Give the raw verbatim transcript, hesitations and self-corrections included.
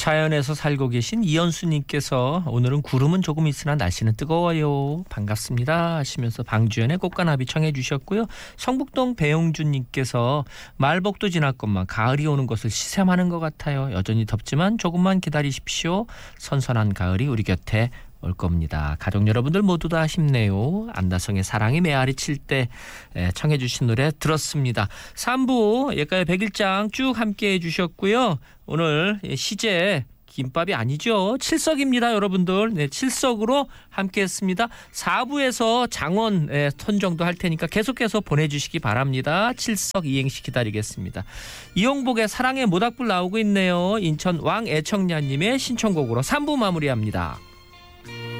자연에서 살고 계신 이현수님께서 오늘은 구름은 조금 있으나 날씨는 뜨거워요. 반갑습니다 하시면서 방주연의 꽃가나비 청해 주셨고요. 성북동 배용준님께서 말복도 지났건만 가을이 오는 것을 시샘하는 것 같아요. 여전히 덥지만 조금만 기다리십시오. 선선한 가을이 우리 곁에 올 겁니다. 가족 여러분들 모두 다 힘내요. 안다성의 사랑이 메아리 칠 때 청해 주신 노래 들었습니다. 삼 부 예가의 백일장 쭉 함께해 주셨고요. 오늘 시제 김밥이 아니죠. 칠석입니다. 여러분들. 네, 칠석으로 함께했습니다. 사 부에서 장원 톤 정도 할 테니까 계속해서 보내주시기 바랍니다. 칠석 이행시 기다리겠습니다. 이용복의 사랑의 모닥불 나오고 있네요. 인천 왕애청녀님의 신청곡으로 삼 부 마무리합니다.